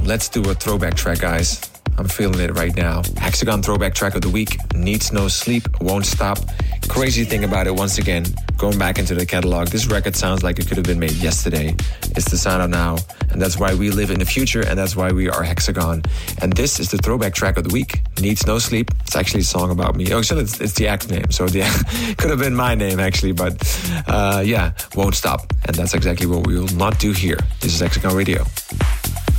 Let's do a throwback track, guys. I'm feeling it right now. Hexagon throwback track of the week. Needs No Sleep, Won't Stop. Crazy thing about it, once again, going back into the catalog, this record sounds like it could have been made yesterday. It's the sound of now, and that's why we live in the future, and that's why we are Hexagon. And this is the throwback track of the week. Needs No Sleep. It's actually a song about me. Oh, so it's the act name, so the could have been my name actually, but yeah, Won't Stop. And that's exactly what we will not do here. This is Hexagon Radio.